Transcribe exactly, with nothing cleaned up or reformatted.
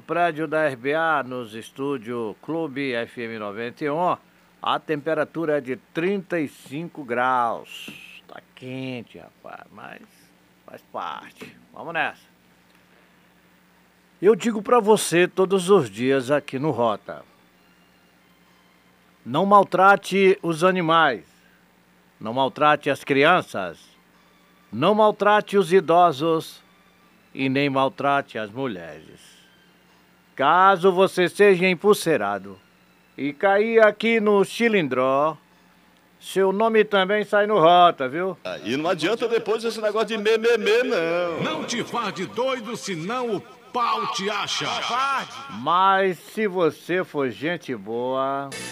prédio da R B A, nos estúdios Clube F M noventa e um, a temperatura é de trinta e cinco graus. Tá quente, rapaz, mas faz parte. Vamos nessa. Eu digo pra você todos os dias aqui no Rota: não maltrate os animais, não maltrate as crianças, não maltrate os idosos e nem maltrate as mulheres. Caso você seja empulseirado e cair aqui no Chilindró, seu nome também sai no Rota, viu? E não adianta depois esse negócio de mememê, não. Não te faz de doido, senão o pau te acha. Mas se você for gente boa...